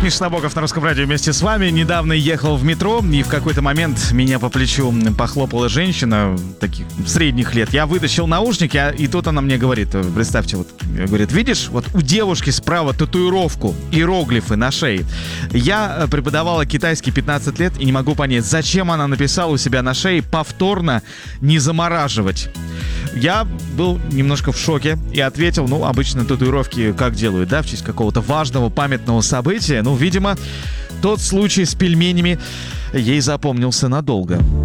Миша Набоков на Русском радио вместе с вами. Недавно ехал в метро, и в какой-то момент меня по плечу похлопала женщина таких средних лет. Я вытащил наушники, и тут она мне говорит, представьте, вот, говорит, видишь, вот у девушки справа татуировку, иероглифы на шее. Я преподавала китайский 15 лет и не могу понять, зачем она написала у себя на шее повторно не замораживать. Я был немножко в шоке и ответил, обычно татуировки как делают, да, в честь какого-то важного памятного события. Видимо, тот случай с пельменями ей запомнился надолго.